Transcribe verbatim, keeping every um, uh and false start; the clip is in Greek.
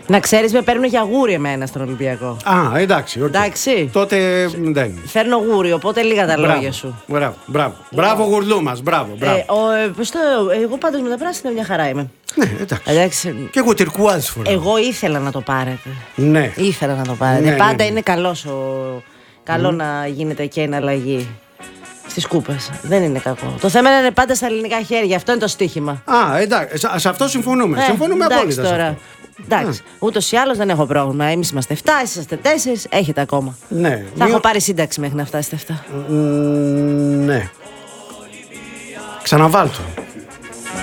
Να ξέρεις, με παίρνουν για γούρι εμένα στον Ολυμπιακό. Α, εντάξει. Okay. Εντάξει. Τότε δεν. Φέρνω γούρι, οπότε λίγα τα Μπράβο, λόγια σου. Μπράβο, μπράβο. Μπράβο, γουρλού μας. Μπράβο, μπράβο. Ε, ο, ε, πώς το, εγώ πάντως με τα πράσινα μια χαρά είμαι. Ναι, εντάξει. εντάξει. Και εγώ τυρκουάζ φορά. Εγώ ήθελα να το πάρετε. Ναι. Ήθελα να το πάρετε. Ναι, Πάντα ναι, ναι. είναι καλός ο... καλό mm. να γίνεται και εναλλαγή στις κούπες. Δεν είναι κακό. Το θέμα είναι πάντα στα ελληνικά χέρια. Αυτό είναι το στοίχημα. Α, εντάξει. Σε αυτό συμφωνούμε. Ε, συμφωνούμε εντάξει, απόλυτα. Τώρα. Εντάξει. Mm. Ούτως ή άλλως δεν έχω πρόβλημα. Εμείς είμαστε εφτά, εσείς είστε τέσσερις. Έχετε ακόμα. Ναι. Θα Μιο... έχω πάρει σύνταξη μέχρι να φτάσετε εφτά. Mm, ναι. Ξαναβάλτο.